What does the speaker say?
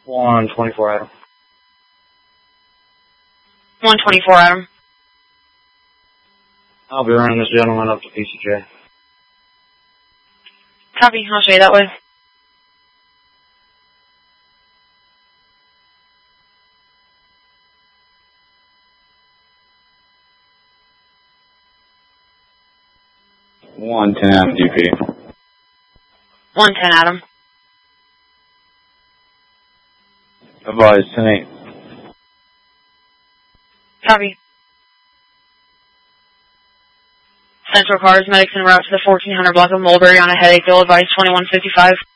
124 Adam. 124 Adam. I'll be running this gentleman up to PCJ. Copy, I'll show you that way. DP. 110 Adam. Advise 10-8. Copy. Central cars, medics en route to the 1400 block of Mulberry on a headache. They'll advise 2155.